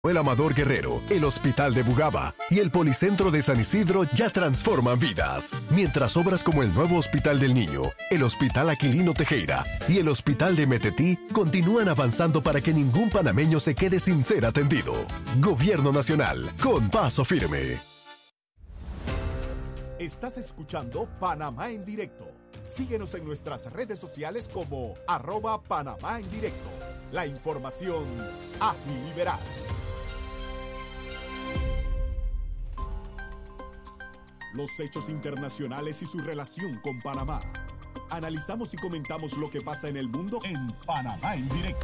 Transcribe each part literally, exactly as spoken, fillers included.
El Amador Guerrero, el Hospital de Bugaba y el Policentro de San Isidro ya transforman vidas. Mientras obras como el nuevo Hospital del Niño, el Hospital Aquilino Tejera y el Hospital de Metetí continúan avanzando para que ningún panameño se quede sin ser atendido. Gobierno Nacional, con paso firme. Estás escuchando Panamá en Directo. Síguenos en nuestras redes sociales como arroba Panamá en Directo. La información ágil y veraz. Los hechos internacionales y su relación con Panamá. Analizamos y comentamos lo que pasa en el mundo en Panamá en Directo.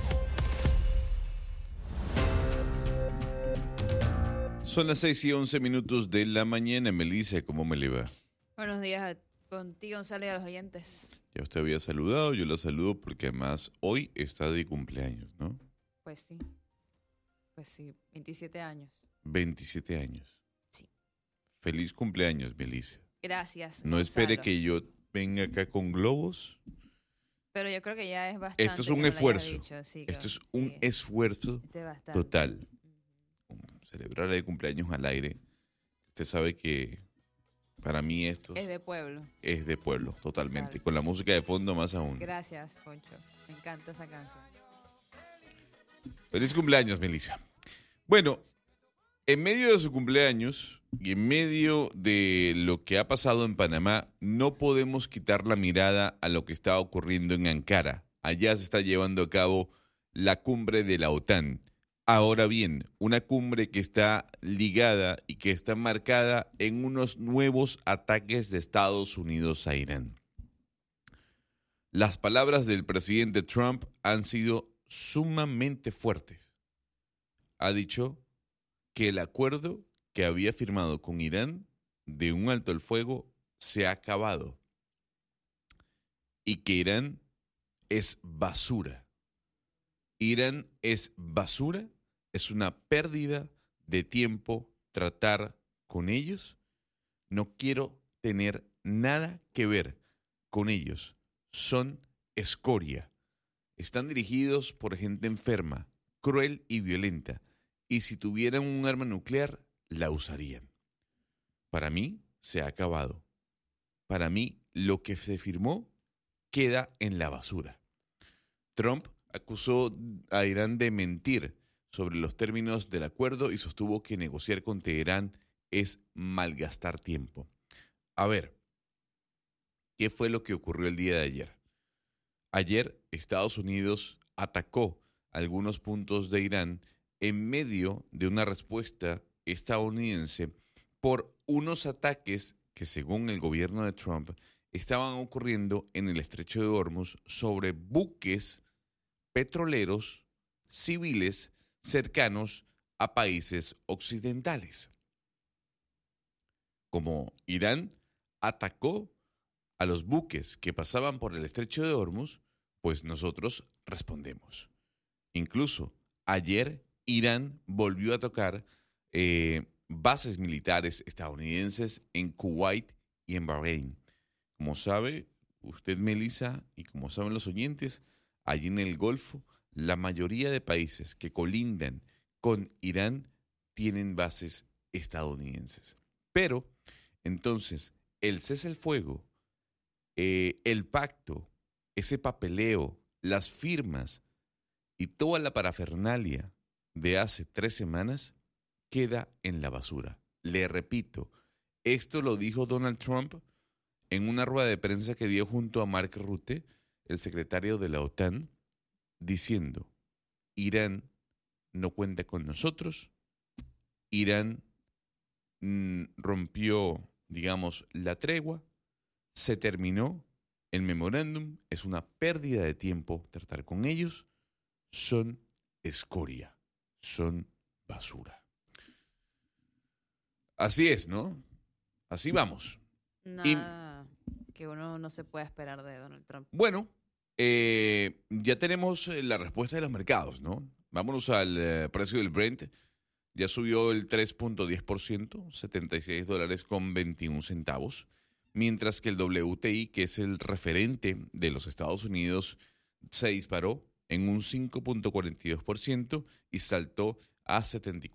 Son las seis y once minutos de la mañana. Melissa, ¿cómo me le va? Buenos días a contigo, Gonzalo, y a los oyentes. Ya usted había saludado, yo la saludo porque además hoy está de cumpleaños, ¿no? Pues sí, pues sí, veintisiete años. veintisiete años. Sí. Feliz cumpleaños, Melissa. Gracias, No Gonzalo. espere que yo venga acá con globos. Pero yo creo que ya es bastante. Esto es un que no lo hayas esfuerzo. dicho, así que, Esto es un sí, esfuerzo este es bastante. total. Celebrar el cumpleaños al aire. Usted sabe que para mí esto Es de pueblo. es de pueblo, totalmente. Claro. Con la música de fondo más aún. Gracias, Poncho. Me encanta esa canción. Feliz cumpleaños, Melissa. Bueno, en medio de su cumpleaños y en medio de lo que ha pasado en Panamá, no podemos quitar la mirada a lo que está ocurriendo en Ankara. Allá se está llevando a cabo la cumbre de la OTAN. Ahora bien, una cumbre que está ligada y que está marcada en unos nuevos ataques de Estados Unidos a Irán. Las palabras del presidente Trump han sido sumamente fuertes. Ha dicho que el acuerdo que había firmado con Irán de un alto el fuego se ha acabado y que Irán es basura. Irán es basura, es una pérdida de tiempo tratar con ellos. No quiero tener nada que ver con ellos. Son escoria. Están dirigidos por gente enferma, cruel y violenta. Y si tuvieran un arma nuclear, la usarían. Para mí, se ha acabado. Para mí, lo que se firmó queda en la basura. Trump acusó a Irán de mentir sobre los términos del acuerdo y sostuvo que negociar con Teherán es malgastar tiempo. A ver, ¿qué fue lo que ocurrió el día de ayer? Ayer, Estados Unidos atacó algunos puntos de Irán en medio de una respuesta estadounidense por unos ataques que, según el gobierno de Trump, estaban ocurriendo en el estrecho de Hormuz sobre buques petroleros civiles cercanos a países occidentales. Como Irán atacó a los buques que pasaban por el estrecho de Hormuz, pues nosotros respondemos. Incluso ayer Irán volvió a tocar eh, bases militares estadounidenses en Kuwait y en Bahrein. Como sabe usted, Melissa, y como saben los oyentes, allí en el Golfo, la mayoría de países que colindan con Irán tienen bases estadounidenses. Pero, entonces, el cese el fuego, eh, el pacto, ese papeleo, las firmas y toda la parafernalia de hace tres semanas queda en la basura. Le repito, esto lo dijo Donald Trump en una rueda de prensa que dio junto a Mark Rutte, el secretario de la OTAN, diciendo: Irán no cuenta con nosotros, Irán mm, rompió, digamos, la tregua, se terminó el memorándum, es una pérdida de tiempo tratar con ellos, son escoria, son basura. Así es, ¿no? Así vamos. Nada y, que uno no se pueda esperar de Donald Trump. Bueno, eh, ya tenemos la respuesta de los mercados, ¿no? Vámonos al eh, precio del Brent. Ya subió el tres punto diez por ciento, setenta y seis dólares con veintiún centavos. Mientras que el W T I, que es el referente de los Estados Unidos, se disparó en un cinco punto cuarenta y dos por ciento y saltó A setenta y